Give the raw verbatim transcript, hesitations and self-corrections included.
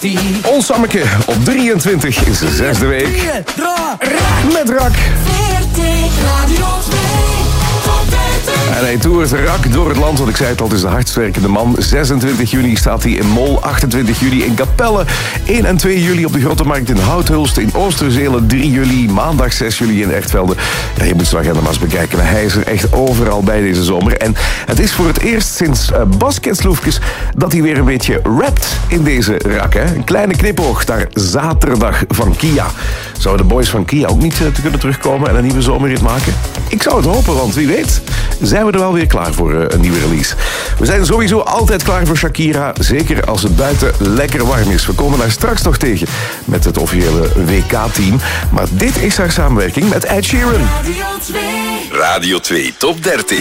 dertien. Ons Sammeke op drieëntwintig is de zesde week. Met Rak. Radio twee. En hij toert Rak door het land, want ik zei het al, het is de hardst werkende man. zesentwintig juni staat hij in Mol, achtentwintig juli in Capelle, één en twee juli op de Grote Markt in Houthulst, in Oosterzelen de derde juli, maandag zes juli in Echtvelde. Ja, je moet zijn agenda maar eens bekijken, maar hij is er echt overal bij deze zomer. En het is voor het eerst sinds uh, Basketsloefjes dat hij weer een beetje rapt in deze Rak. Hè? Een kleine knipoog naar Zaterdag van Kia. Zouden de boys van Kia ook niet uh, te kunnen terugkomen en een nieuwe zomerrit maken? Ik zou het hopen, want wie weet zijn we er wel weer klaar voor uh, een nieuwe release. We zijn sowieso altijd klaar voor Shakira, zeker als het buiten lekker warm is. We komen daar straks nog tegen met het officiële W K-team. Maar dit is haar samenwerking met Ed Sheeran. Radio twee. Radio twee Top dertig.